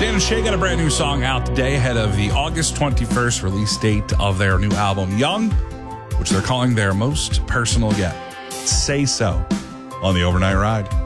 Dan and Shay got a brand new song out today ahead of the August 21st release date of their new album, Young, which they're calling their most personal yet. Say So on the Overnight Ride.